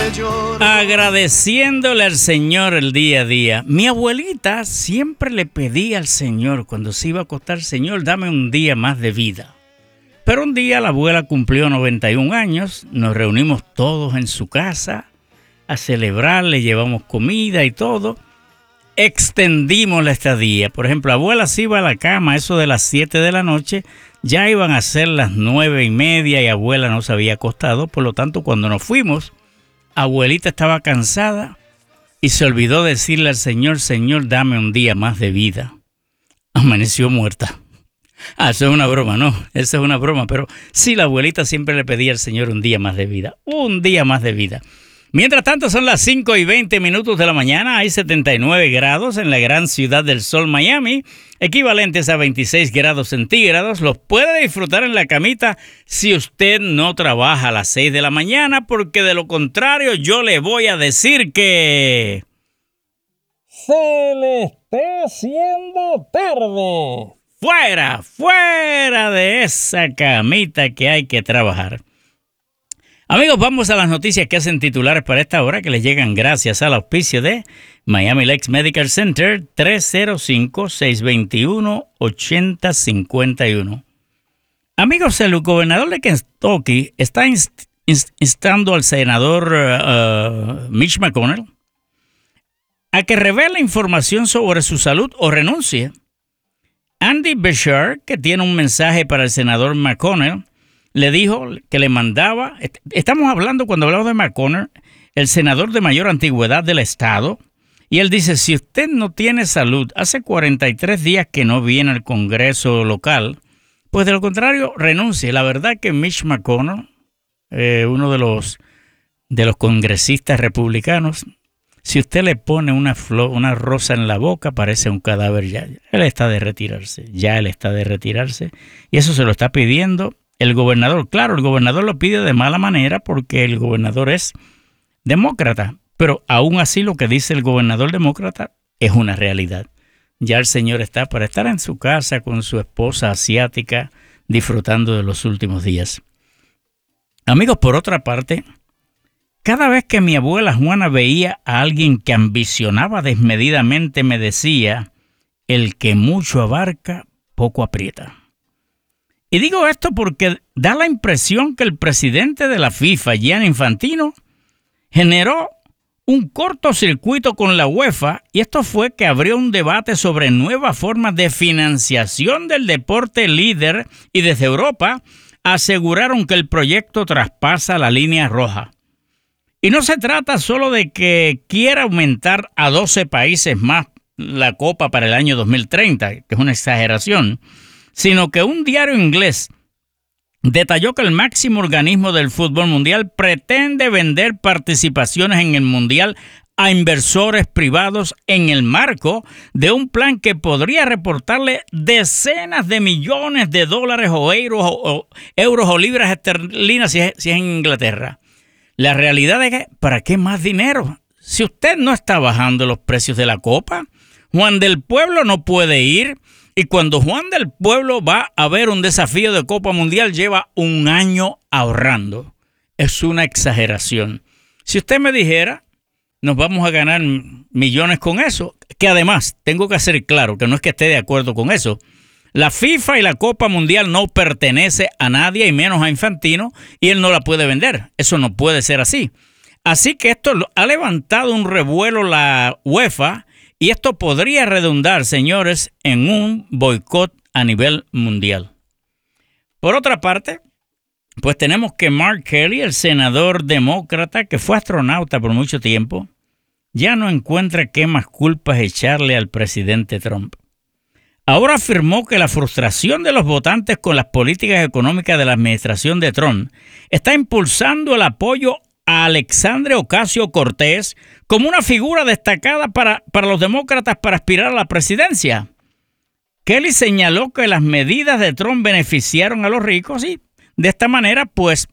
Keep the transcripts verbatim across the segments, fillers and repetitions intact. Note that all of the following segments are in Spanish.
lloro. Agradeciéndole al Señor el día a día. Mi abuelita siempre le pedía al Señor cuando se iba a acostar: Señor, dame un día más de vida. Pero un día la abuela cumplió noventa y un años, nos reunimos todos en su casa a celebrar, le llevamos comida y todo. Extendimos la estadía. Por ejemplo, abuela se iba a la cama a eso de las siete de la noche, ya iban a ser las nueve y media y abuela no se había acostado. Por lo tanto, cuando nos fuimos, abuelita estaba cansada y se olvidó decirle al Señor: Señor, dame un día más de vida. Amaneció muerta. Ah, eso es una broma, no, eso es una broma, pero sí, la abuelita siempre le pedía al Señor un día más de vida, un día más de vida. Mientras tanto, son las cinco y veinte minutos de la mañana, hay setenta y nueve grados en la gran ciudad del sol, Miami, equivalentes a veintiséis grados centígrados. Los puede disfrutar en la camita si usted no trabaja a las seis de la mañana, porque de lo contrario yo le voy a decir que se le está haciendo tarde. Fuera, fuera de esa camita que hay que trabajar. Amigos, vamos a las noticias que hacen titulares para esta hora, que les llegan gracias al auspicio de Miami Lakes Medical Center, tres cero cinco, seis dos uno, ocho cero cinco uno. Amigos, el gobernador de Kentucky está inst- inst- instando al senador uh, Mitch McConnell a que revele información sobre su salud o renuncie. Andy Beshear, que tiene un mensaje para el senador McConnell, le dijo que le mandaba, estamos hablando cuando hablamos de McConnell, el senador de mayor antigüedad del estado, y él dice: si usted no tiene salud, hace cuarenta y tres días que no viene al Congreso local, pues de lo contrario, renuncie. La verdad que Mitch McConnell, eh, uno de los, de los congresistas republicanos, si usted le pone una flor, una rosa en la boca, parece un cadáver ya. Él está de retirarse, ya él está de retirarse. Y eso se lo está pidiendo el gobernador. Claro, el gobernador lo pide de mala manera porque el gobernador es demócrata. Pero aún así lo que dice el gobernador demócrata es una realidad. Ya el señor está para estar en su casa con su esposa asiática disfrutando de los últimos días. Amigos, por otra parte, cada vez que mi abuela Juana veía a alguien que ambicionaba desmedidamente, me decía: el que mucho abarca, poco aprieta. Y digo esto porque da la impresión que el presidente de la FIFA, Gianni Infantino, generó un cortocircuito con la UEFA, y esto fue que abrió un debate sobre nuevas formas de financiación del deporte líder, y desde Europa aseguraron que el proyecto traspasa la línea roja. Y no se trata solo de que quiera aumentar a doce países más la Copa para el año dos mil treinta, que es una exageración, sino que un diario inglés detalló que el máximo organismo del fútbol mundial pretende vender participaciones en el mundial a inversores privados en el marco de un plan que podría reportarle decenas de millones de dólares o euros o, o, euros o libras esterlinas si es, si es en Inglaterra. La realidad es que, ¿para qué más dinero? Si usted no está bajando los precios de la Copa, Juan del Pueblo no puede ir. Y cuando Juan del Pueblo va a ver un desafío de Copa Mundial, lleva un año ahorrando. Es una exageración. Si usted me dijera, nos vamos a ganar millones con eso, que además tengo que hacer claro que no es que esté de acuerdo con eso. La FIFA y la Copa Mundial no pertenece a nadie, y menos a Infantino, y él no la puede vender. Eso no puede ser así. Así que esto ha levantado un revuelo la UEFA, y esto podría redundar, señores, en un boicot a nivel mundial. Por otra parte, pues tenemos que Mark Kelly, el senador demócrata que fue astronauta por mucho tiempo, ya no encuentra qué más culpas echarle al presidente Trump. Ahora afirmó que la frustración de los votantes con las políticas económicas de la administración de Trump está impulsando el apoyo a Alexandria Ocasio-Cortez como una figura destacada para, para los demócratas para aspirar a la presidencia. Kelly señaló que las medidas de Trump beneficiaron a los ricos y de esta manera, pues,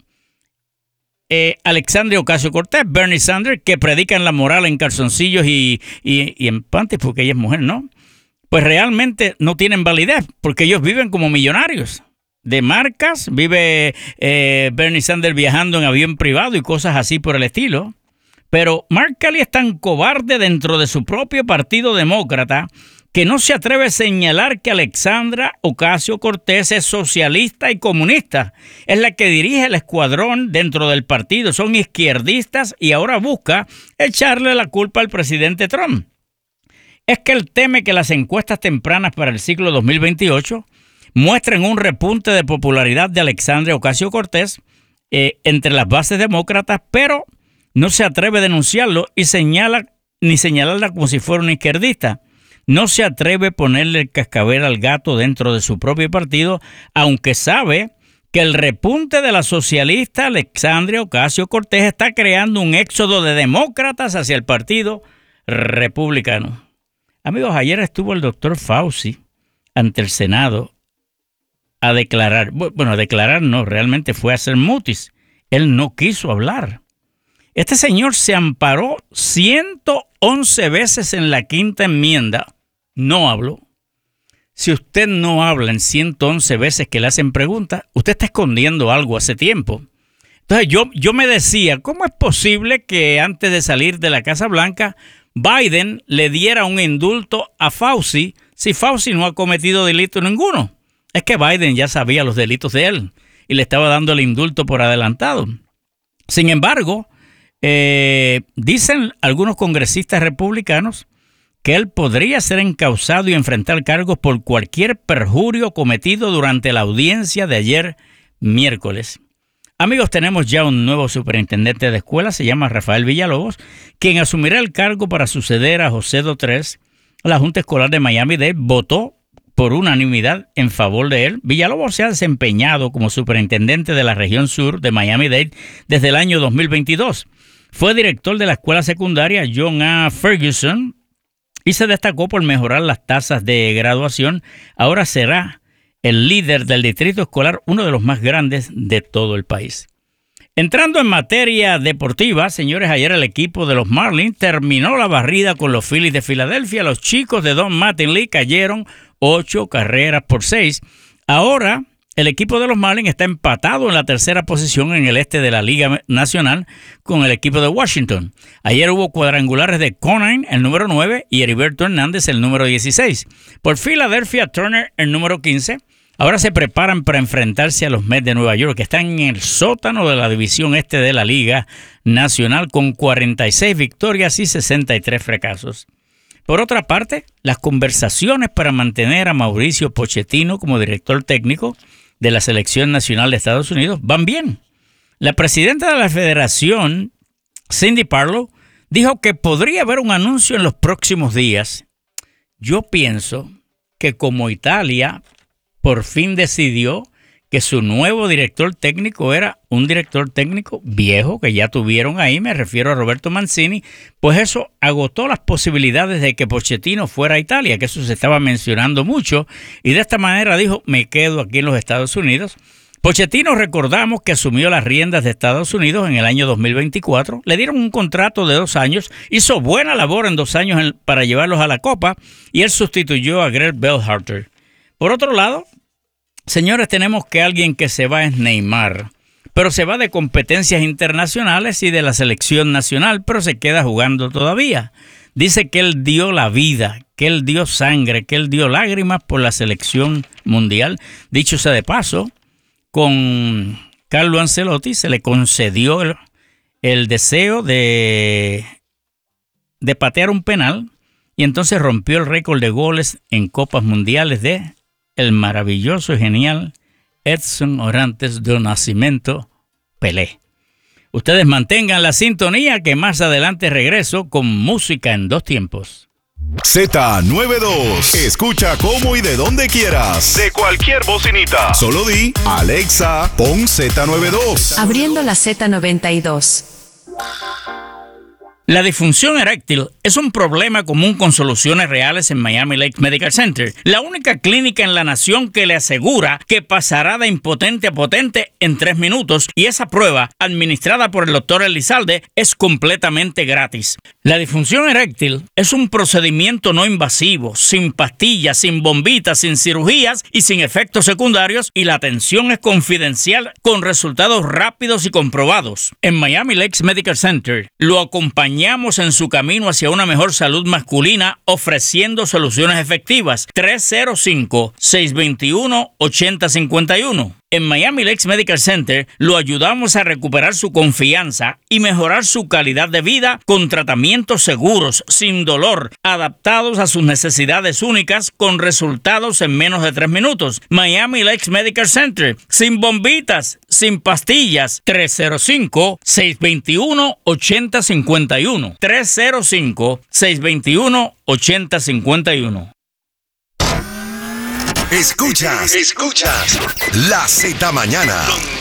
eh, Alexandria Ocasio-Cortez, Bernie Sanders, que predican la moral en calzoncillos y, y, y en panties porque ella es mujer, ¿no? Pues realmente no tienen validez porque ellos viven como millonarios. De marcas, vive eh, Bernie Sanders viajando en avión privado y cosas así por el estilo. Pero Mark Kelly es tan cobarde dentro de su propio partido demócrata que no se atreve a señalar que Alexandra Ocasio-Cortez es socialista y comunista. Es la que dirige el escuadrón dentro del partido. Son izquierdistas y ahora busca echarle la culpa al presidente Trump. Es que él teme que las encuestas tempranas para el ciclo dos mil veintiocho muestren un repunte de popularidad de Alexandria Ocasio-Cortez eh, entre las bases demócratas, pero no se atreve a denunciarlo y señala ni señalarla como si fuera una izquierdista. No se atreve a ponerle el cascabel al gato dentro de su propio partido, aunque sabe que el repunte de la socialista Alexandria Ocasio-Cortez está creando un éxodo de demócratas hacia el partido republicano. Amigos, ayer estuvo el doctor Fauci ante el Senado a declarar, bueno, a declarar no, realmente fue a hacer mutis. Él no quiso hablar. Este señor se amparó ciento once veces en la quinta enmienda. No habló. Si usted no habla en ciento once veces que le hacen preguntas, usted está escondiendo algo hace tiempo. Entonces yo, yo me decía, ¿cómo es posible que antes de salir de la Casa Blanca, Biden le diera un indulto a Fauci si Fauci no ha cometido delito ninguno? Es que Biden ya sabía los delitos de él y le estaba dando el indulto por adelantado. Sin embargo, eh, dicen algunos congresistas republicanos que él podría ser encausado y enfrentar cargos por cualquier perjurio cometido durante la audiencia de ayer miércoles. Amigos, tenemos ya un nuevo superintendente de escuela, se llama Rafael Villalobos, quien asumirá el cargo para suceder a José Dotres. La Junta Escolar de Miami-Dade votó por unanimidad en favor de él. Villalobos se ha desempeñado como superintendente de la región sur de Miami-Dade desde el año dos mil veintidós. Fue director de la escuela secundaria John A. Ferguson y se destacó por mejorar las tasas de graduación. Ahora será el líder del distrito escolar, uno de los más grandes de todo el país. Entrando en materia deportiva, señores, ayer el equipo de los Marlins terminó la barrida con los Phillies de Filadelfia. Los chicos de Don Mattingly cayeron ocho carreras por seis. Ahora el equipo de los Marlins está empatado en la tercera posición en el este de la Liga Nacional con el equipo de Washington. Ayer hubo cuadrangulares de Conine, el número nueve, y Heriberto Hernández, el número dieciséis. Por Filadelfia, Turner, el número quince. Ahora se preparan para enfrentarse a los Mets de Nueva York, que están en el sótano de la división este de la Liga Nacional con cuarenta y seis victorias y sesenta y tres fracasos. Por otra parte, las conversaciones para mantener a Mauricio Pochettino como director técnico de la Selección Nacional de Estados Unidos van bien. La presidenta de la Federación, Cindy Parlow, dijo que podría haber un anuncio en los próximos días. Yo pienso que como Italia por fin decidió que su nuevo director técnico era un director técnico viejo que ya tuvieron ahí, me refiero a Roberto Mancini, pues eso agotó las posibilidades de que Pochettino fuera a Italia, que eso se estaba mencionando mucho, y de esta manera dijo, me quedo aquí en los Estados Unidos. Pochettino, recordamos que asumió las riendas de Estados Unidos en el año dos mil veinticuatro, le dieron un contrato de dos años, hizo buena labor en dos años para llevarlos a la Copa, y él sustituyó a Greg Berhalter. Por otro lado, señores, tenemos que alguien que se va es Neymar, pero se va de competencias internacionales y de la selección nacional, pero se queda jugando todavía. Dice que él dio la vida, que él dio sangre, que él dio lágrimas por la selección mundial. Dicho sea de paso, con Carlo Ancelotti se le concedió el, el deseo de, de patear un penal y entonces rompió el récord de goles en Copas Mundiales de el maravilloso y genial Edson Orantes do Nascimento Pelé. Ustedes mantengan la sintonía que más adelante regreso con música en dos tiempos. Z noventa y dos. Escucha cómo y de donde quieras. De cualquier bocinita. Solo di, Alexa, pon Z noventa y dos. Abriendo la Z noventa y dos. La disfunción eréctil es un problema común con soluciones reales en Miami Lakes Medical Center, la única clínica en la nación que le asegura que pasará de impotente a potente en tres minutos, y esa prueba, administrada por el doctor Elizalde, es completamente gratis. La disfunción eréctil es un procedimiento no invasivo, sin pastillas, sin bombitas, sin cirugías y sin efectos secundarios, y la atención es confidencial con resultados rápidos y comprobados. En Miami Lakes Medical Center lo acompañamos en su camino hacia una mejor salud masculina, ofreciendo soluciones efectivas. tres cero cinco, seis dos uno, ocho cero cinco uno. En Miami Lakes Medical Center lo ayudamos a recuperar su confianza y mejorar su calidad de vida con tratamientos seguros, sin dolor, adaptados a sus necesidades únicas, con resultados en menos de tres minutos. Miami Lakes Medical Center, sin bombitas, sin pastillas. tres cero cinco, seis dos uno, ocho cero cinco uno. tres cero cinco, seis dos uno, ocho cero cinco uno. Escuchas, escuchas La Z Mañana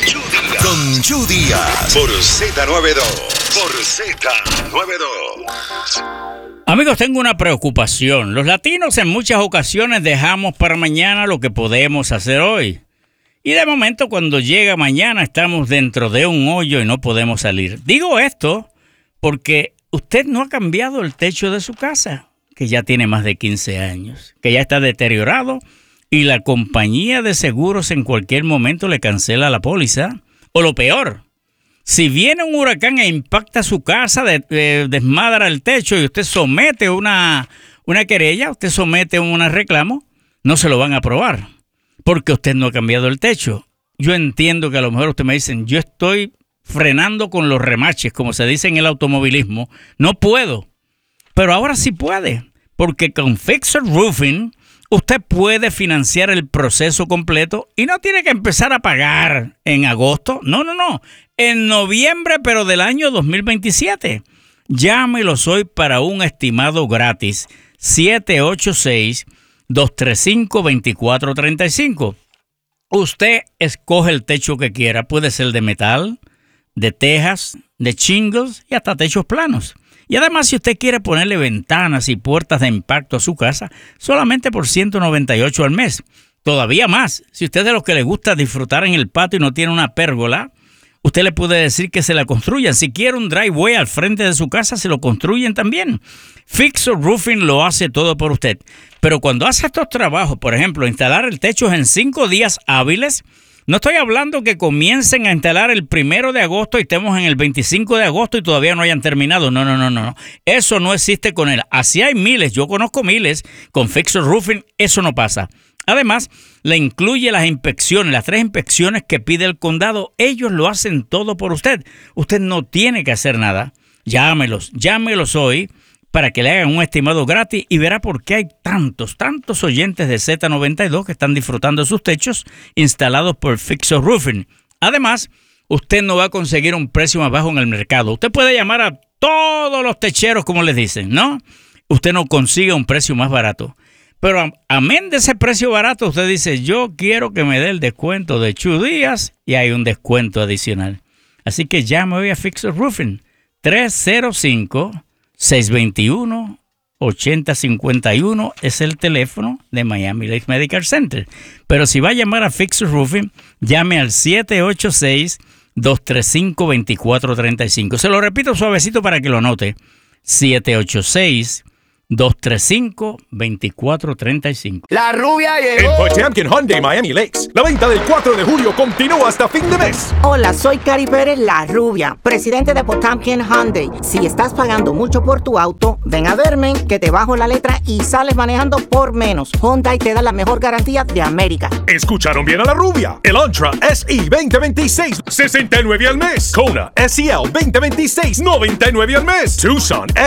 con Chu Díaz por Z noventa y dos, por Z noventa y dos. Amigos, tengo una preocupación. Los latinos en muchas ocasiones dejamos para mañana lo que podemos hacer hoy. Y de momento, cuando llega mañana, estamos dentro de un hoyo y no podemos salir. Digo esto porque usted no ha cambiado el techo de su casa, que ya tiene más de quince años, que ya está deteriorado, y la compañía de seguros en cualquier momento le cancela la póliza. O lo peor, si viene un huracán e impacta su casa, de, de, desmadra el techo y usted somete una, una querella, usted somete un reclamo, no se lo van a aprobar porque usted no ha cambiado el techo. Yo entiendo que a lo mejor usted me dicen, yo estoy frenando con los remaches, como se dice en el automovilismo. No puedo, pero ahora sí puede, porque con Fixer Roofing usted puede financiar el proceso completo y no tiene que empezar a pagar en agosto. No, no, no. En noviembre, pero del año dos mil veintisiete. Llámelos hoy para un estimado gratis. siete ocho seis, dos tres cinco, dos cuatro tres cinco. Usted escoge el techo que quiera. Puede ser de metal, de tejas, de shingles y hasta techos planos. Y además, si usted quiere ponerle ventanas y puertas de impacto a su casa, solamente por ciento noventa y ocho al mes. Todavía más, si usted es de los que le gusta disfrutar en el patio y no tiene una pérgola, usted le puede decir que se la construyan. Si quiere un driveway al frente de su casa, se lo construyen también. Fixer Roofing lo hace todo por usted. Pero cuando hace estos trabajos, por ejemplo, instalar el techo en cinco días hábiles, no estoy hablando que comiencen a instalar el primero de agosto y estemos en el veinticinco de agosto y todavía no hayan terminado. No, no, no, no. Eso no existe con él. Así hay miles, yo conozco miles. Con Fixer Roofing eso no pasa. Además, le incluye las inspecciones, las tres inspecciones que pide el condado. Ellos lo hacen todo por usted. Usted no tiene que hacer nada. Llámelos, llámelos hoy para que le hagan un estimado gratis y verá por qué hay tantos, tantos oyentes de Z noventa y dos que están disfrutando de sus techos instalados por Fixer Roofing. Además, usted no va a conseguir un precio más bajo en el mercado. Usted puede llamar a todos los techeros, como les dicen, ¿no? Usted no consigue un precio más barato. Pero amén de ese precio barato, usted dice, yo quiero que me dé el descuento de Chu Díaz y hay un descuento adicional. Así que llame hoy a Fixer Roofing. tres cero cinco, seis dos uno, ocho cero cinco uno es el teléfono de Miami Lakes Medical Center. Pero si va a llamar a Fixer Roofing, llame al siete ocho seis, dos tres cinco, dos cuatro tres cinco. Se lo repito suavecito para que lo anote. siete ocho seis, dos tres cinco, dos cuatro tres cinco. La rubia llegó. En Potemkin Hyundai Miami Lakes, la venta del cuatro de julio continúa hasta fin de mes. Hola, soy Cari Pérez, la rubia, presidente de Potemkin Hyundai. Si estás pagando mucho por tu auto, ven a verme, que te bajo la letra y sales manejando por menos. Hyundai te da la mejor garantía de América. Escucharon bien a la rubia. El Antra S E veinte veintiséis, sesenta y nueve al mes. Kona S E L veinte veintiséis, noventa y nueve al mes. Tucson